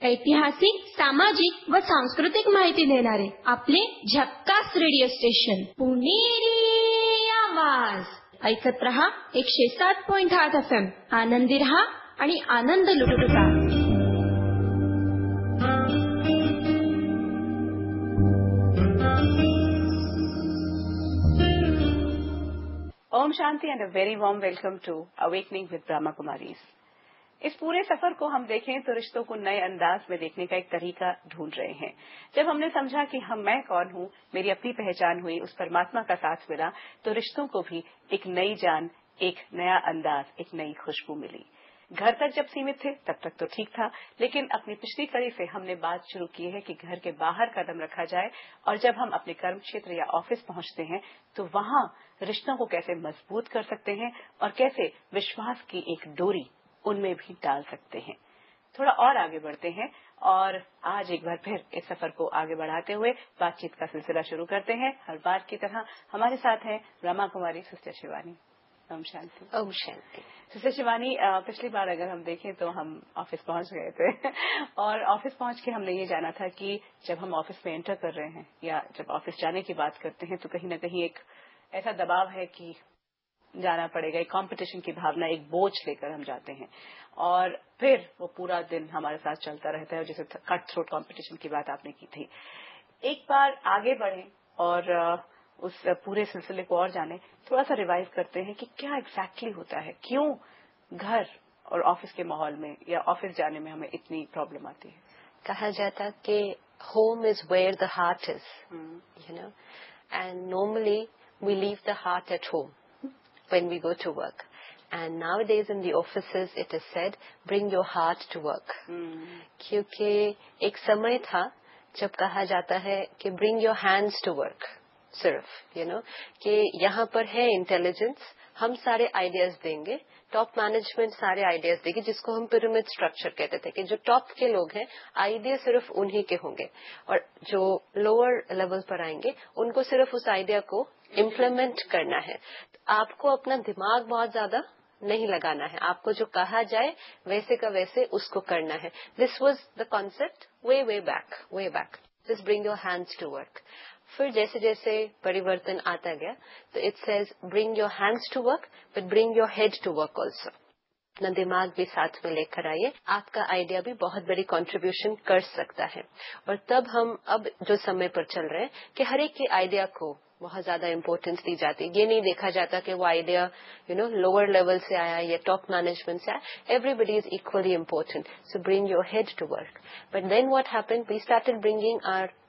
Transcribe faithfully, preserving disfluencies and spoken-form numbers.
ऐतिहासिक, सामाजिक व सांस्कृतिक माहिती देणारे आपले झक्कास रेडिओ स्टेशन पुणेरी आवाज. ऐकत रहा एकशे सात पॉइंट आठ एफ एम. आनंदी रहा आणि आनंद लुटुटा. Om Shanti and a very warm welcome to awakening with Brahma Kumaris. इस पूरे सफर को हम देखें तो रिश्तों को नए अंदाज में देखने का एक तरीका ढूंढ रहे हैं. जब हमने समझा कि हम मैं कौन हूं, मेरी अपनी पहचान हुई, उस परमात्मा का साथ मिला, तो रिश्तों को भी एक नई जान, एक नया अंदाज, एक नई खुशबू मिली. घर तक जब सीमित थे तब तक तो ठीक था, लेकिन अपनी पिछली कड़ी से हमने बात शुरू की है कि घर के बाहर कदम रखा जाए और जब हम अपने कर्म क्षेत्र या ऑफिस पहुंचते हैं तो वहां रिश्तों को कैसे मजबूत कर सकते हैं और कैसे विश्वास की एक डोरी उनमें भी डाल सकते हैं. थोड़ा और आगे बढ़ते हैं और आज एक बार फिर इस सफर को आगे बढ़ाते हुए बातचीत का सिलसिला शुरू करते हैं. हर बार की तरह हमारे साथ हैं ब्रह्मा कुमारी सिस्टर शिवानी. ओम शांति. ओम शांति. सिस्टर शिवानी, पिछली बार अगर हम देखें तो हम ऑफिस पहुंच गए थे और ऑफिस पहुंच के हमने ये जाना था कि जब हम ऑफिस में एंटर कर रहे हैं या जब ऑफिस जाने की बात करते हैं तो कहीं ना कहीं एक ऐसा दबाव है कि जाना पड़ेगा. एक कंपटीशन की भावना, एक बोझ लेकर हम जाते हैं और फिर वो पूरा दिन हमारे साथ चलता रहता है. जैसे कट थ्रोट कंपटीशन की बात आपने की थी. एक बार आगे बढ़ें और उस पूरे सिलसिले को और जाने, थोड़ा सा रिवाइव करते हैं कि क्या एग्जैक्टली होता है, क्यों घर और ऑफिस के माहौल में या ऑफिस जाने में हमें इतनी प्रॉब्लम आती है. कहा जाता कि home is where the heart is, you know, and normally we leave the heart at home when we go to work, and nowadays in the offices it is said bring your heart to work. mm. क्योंकि एक समय था जब कहा जाता है कि bring your hands to work, सिर्फ you know कि यहाँ पर है इंटेलिजेंस, हम सारे आइडियाज देंगे, टॉप मैनेजमेंट सारे आइडियाज देगी, जिसको हम पिरामिड स्ट्रक्चर कहते थे कि जो टॉप के लोग हैं आइडिया सिर्फ उन्हीं के होंगे और जो लोअर लेवल पर आएंगे उनको सिर्फ उस आइडिया को इम्प्लीमेंट करना है. आपको अपना दिमाग बहुत ज्यादा नहीं लगाना है, आपको जो कहा जाए वैसे का वैसे उसको करना है. This was the concept way way back way back just bring your hands to work. फिर जैसे जैसे परिवर्तन आता गया तो it says bring your hands to work but bring your head to work also. अपना दिमाग भी साथ में लेकर आइए, आपका आइडिया भी बहुत बड़ी कंट्रीब्यूशन कर सकता है. और तब हम अब जो समय पर चल रहे हैं कि हर एक के आइडिया को बहुत ज्यादा इम्पोर्टेंस दी जाती है. ये नहीं देखा जाता कि वो idea you know lower level से आया या टॉप मैनेजमेंट से आया. Everybody is equally important. So bring your head to work. But then what happened, we started bringing our